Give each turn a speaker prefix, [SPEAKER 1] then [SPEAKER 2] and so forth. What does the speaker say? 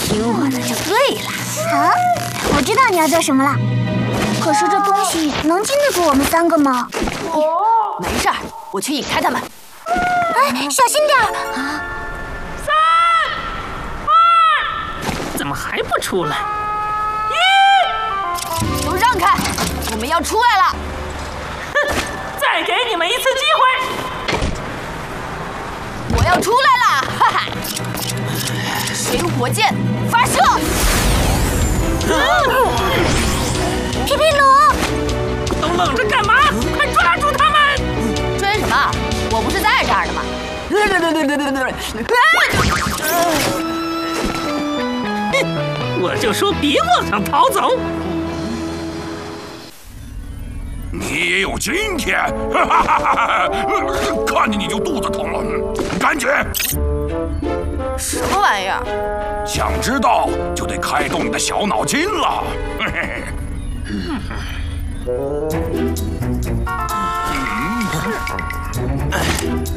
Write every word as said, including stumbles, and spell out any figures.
[SPEAKER 1] 听我的就对了。
[SPEAKER 2] 啊，我知道你要做什么了。可是这东西能经得住我们三个吗？
[SPEAKER 1] 没事儿，我去引开他们。
[SPEAKER 2] 哎，小心点儿！
[SPEAKER 3] 啊！三二，怎么还不出来？一，
[SPEAKER 1] 都让开，我们要出来了！
[SPEAKER 3] 哼，再给你们一次机会！
[SPEAKER 1] 我要出来了！哈哈！水火箭发射！
[SPEAKER 2] 皮皮鲁，
[SPEAKER 3] 都愣着干嘛？快抓住他们！
[SPEAKER 1] 追什么？我不是在这儿的吗？
[SPEAKER 3] 我就说别妄想逃走！
[SPEAKER 4] 你也有今天！哈哈哈哈！看见你就肚子疼了，赶紧！
[SPEAKER 1] 什么玩意儿？
[SPEAKER 4] 想知道就得开动你的小脑筋了。嘿嘿嘿。